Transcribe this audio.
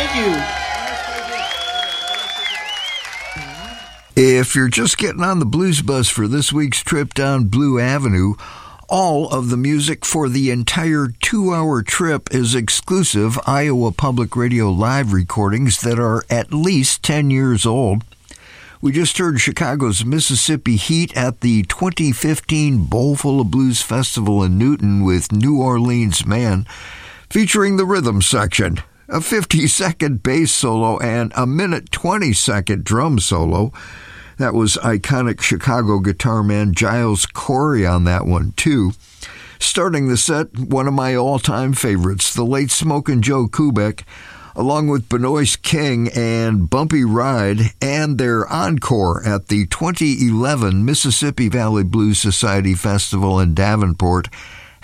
Thank you. If you're just getting on the Blues Bus for this week's trip down Blue Avenue, all of the music for the entire 2-hour trip is exclusive Iowa Public Radio live recordings that are at least 10 years old. We just heard Chicago's Mississippi Heat at the 2015 Bowlful of Blues Festival in Newton with New Orleans Man, featuring the rhythm section, a 50-second bass solo and a minute 20-second drum solo. That was iconic Chicago guitar man Giles Corey on that one, too. Starting the set, one of my all-time favorites, the late Smokin' Joe Kubek, along with Benoist King and Bumpy Ride, and their encore at the 2011 Mississippi Valley Blues Society Festival in Davenport